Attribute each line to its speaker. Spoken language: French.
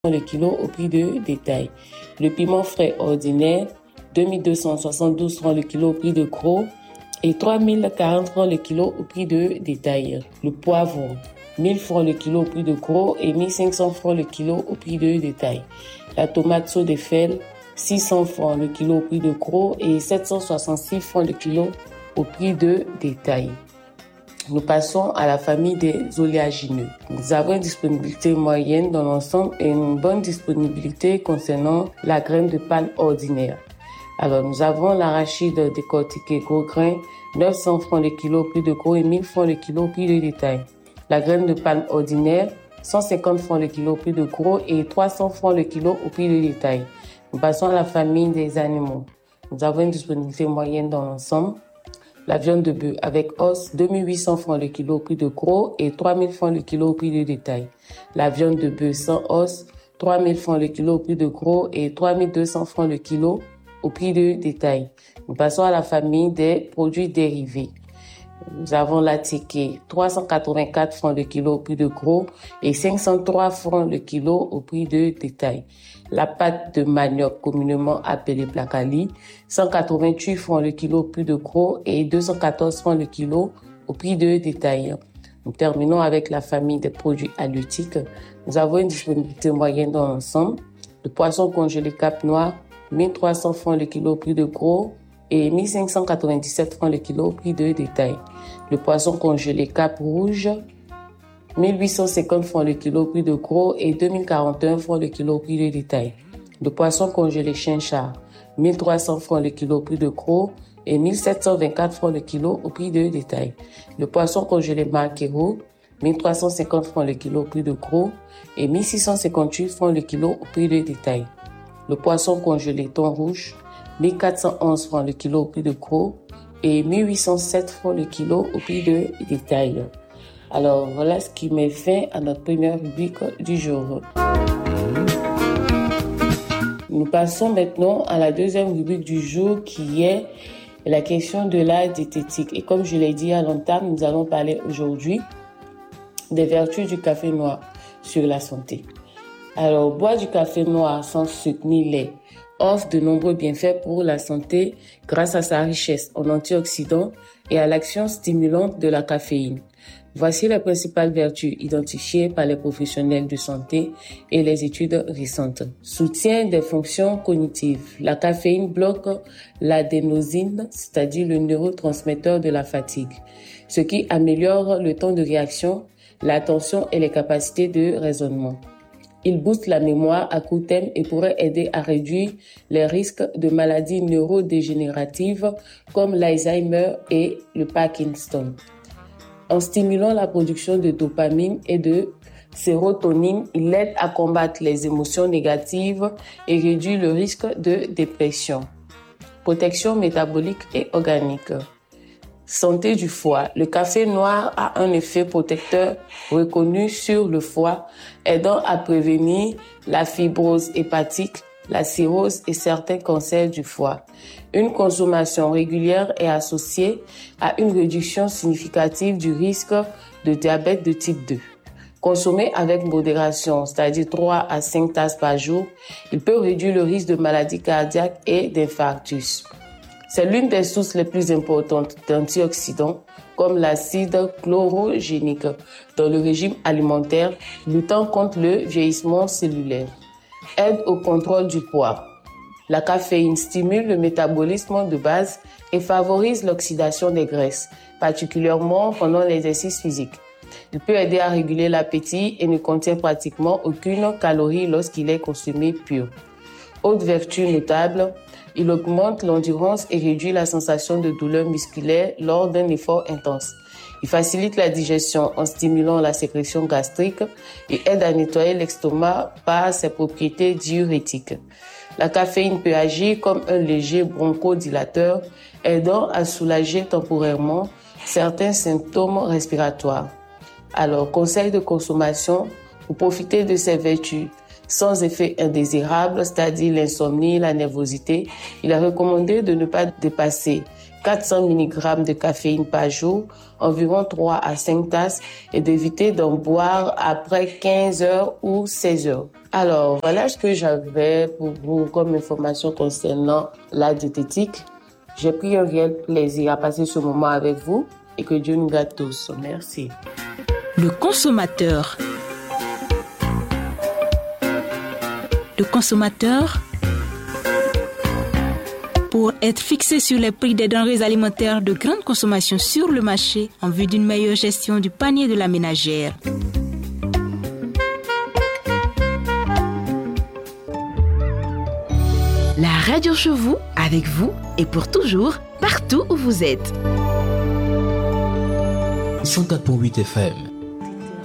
Speaker 1: le kilo au prix de détail. Le piment frais ordinaire, 2272 francs le kilo au prix de gros et 3040 francs le kilo au prix de détail. Le poivron, 1000 francs le kilo au prix de gros et 1500 francs le kilo au prix de détail. La tomate saut de fel, 600 francs le kilo au prix de gros et 766 francs le kilo au prix de détail. Nous passons à la famille des oléagineux. Nous avons une disponibilité moyenne dans l'ensemble et une bonne disponibilité concernant la graine de palme ordinaire. Alors, nous avons l'arachide décortiqué gros grain, 900 francs le kilo au prix de gros et 1000 francs le kilo au prix de détail. La graine de palme ordinaire, 150 francs le kilo au prix de gros et 300 francs le kilo au prix de détail. Nous passons à la famille des animaux. Nous avons une disponibilité moyenne dans l'ensemble. La viande de bœuf avec os, 2800 francs le kilo au prix de gros et 3000 francs le kilo au prix de détail. La viande de bœuf sans os, 3000 francs le kilo au prix de gros et 3200 francs le kilo au prix de détail. Nous passons à la famille des produits dérivés. Nous avons la ticket, 384 francs le kilo au prix de gros et 503 francs le kilo au prix de détail. La pâte de manioc, communément appelée placali, 188 francs le kilo au prix de gros et 214 francs le kilo au prix de détail. Nous terminons avec la famille des produits halieutiques. Nous avons une disponibilité moyenne dans l'ensemble. Le poisson congelé Cap Noir, 1300 francs le kilo au prix de gros et 1597 francs le kilo au prix de détail. Le poisson congelé Cap Rouge, 1850 francs le kilo au prix de gros et 2041 francs le kilo au prix de détail. Le poisson congelé Chinchard, 1300 francs le kilo au prix de gros et 1724 francs le kilo au prix de détail. Le poisson congelé Marquero, 1350 francs le kilo au prix de gros et 1658 francs le kilo au prix de détail. Le poisson congelé Thon Rouge, 1411 francs le kilo au prix de gros et 1807 francs le kilo au prix de détail. Alors, voilà ce qui met fin à notre première rubrique du jour. Nous passons maintenant à la deuxième rubrique du jour qui est la question de la diététique. Et comme je l'ai dit à l'entame, nous allons parler aujourd'hui des vertus du café noir sur la santé. Alors, boire du café noir sans sucre ni lait offre de nombreux bienfaits pour la santé grâce à sa richesse en antioxydants et à l'action stimulante de la caféine. Voici les principales vertus identifiées par les professionnels de santé et les études récentes. Soutien des fonctions cognitives. La caféine bloque l'adénosine, c'est-à-dire le neurotransmetteur de la fatigue, ce qui améliore le temps de réaction, l'attention et les capacités de raisonnement. Il booste la mémoire à court terme et pourrait aider à réduire les risques de maladies neurodégénératives comme l'Alzheimer et le Parkinson. En stimulant la production de dopamine et de sérotonine, il aide à combattre les émotions négatives et réduit le risque de dépression. Protection métabolique et organique. Santé du foie. Le café noir a un effet protecteur reconnu sur le foie, aidant à prévenir la fibrose hépatique, la cirrhose et certains cancers du foie. Une consommation régulière est associée à une réduction significative du risque de diabète de type 2. Consommé avec modération, c'est-à-dire 3 à 5 tasses par jour, il peut réduire le risque de maladies cardiaques et d'infarctus. C'est l'une des sources les plus importantes d'antioxydants, comme l'acide chlorogénique, dans le régime alimentaire, luttant contre le vieillissement cellulaire. Aide au contrôle du poids. La caféine stimule le métabolisme de base et favorise l'oxydation des graisses, particulièrement pendant l'exercice physique. Il peut aider à réguler l'appétit et ne contient pratiquement aucune calorie lorsqu'il est consommé pur. Autre vertu notable, il augmente l'endurance et réduit la sensation de douleur musculaire lors d'un effort intense. Il facilite la digestion en stimulant la sécrétion gastrique et aide à nettoyer l'estomac par ses propriétés diurétiques. La caféine peut agir comme un léger bronchodilateur, aidant à soulager temporairement certains symptômes respiratoires. Alors, conseil de consommation pour profiter de ces vertus sans effet indésirable, c'est-à-dire l'insomnie, la nervosité, il est recommandé de ne pas dépasser 400 mg de caféine par jour, environ 3 à 5 tasses, et d'éviter d'en boire après 15 heures ou 16 heures. Alors, voilà ce que j'avais pour vous comme information concernant la diététique. J'ai pris un réel plaisir à passer ce moment avec vous et que Dieu nous garde tous. Merci.
Speaker 2: Le consommateur. Le consommateur, pour être fixé sur les prix des denrées alimentaires de grande consommation sur le marché en vue d'une meilleure gestion du panier de la ménagère. La radio chez vous, avec vous et pour toujours, partout où vous êtes.
Speaker 3: 104.8 FM.